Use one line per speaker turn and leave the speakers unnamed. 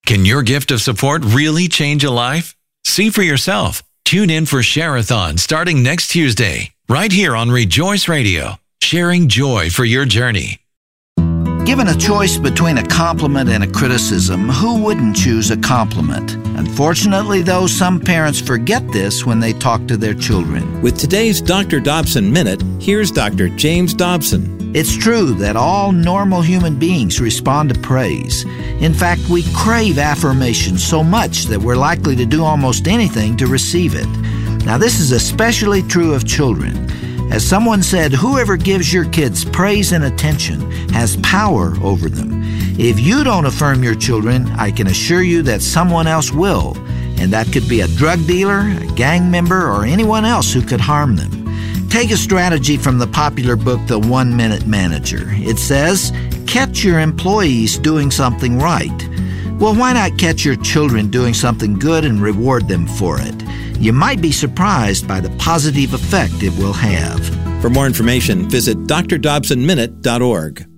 Can your gift of support really change a life? See for yourself. Tune in for Share-a-thon starting next Tuesday, right here on Rejoice Radio, sharing joy for your journey.
Given a choice between a compliment and a criticism, who wouldn't choose a compliment? Unfortunately, though, some parents forget this when they talk to their children.
With today's Dr. Dobson Minute, here's Dr. James Dobson.
It's true that all normal human beings respond to praise. In fact, we crave affirmation so much that we're likely to do almost anything to receive it. Now, this is especially true of children. As someone said, whoever gives your kids praise and attention has power over them. If you don't affirm your children, I can assure you that someone else will, and that could be a drug dealer, a gang member, or anyone else who could harm them. Take a strategy from the popular book, The 1 Minute Manager. It says, catch your employees doing something right. Well, why not catch your children doing something good and reward them for it? You might be surprised by the positive effect it will have.
For more information, visit drdobsonminute.org.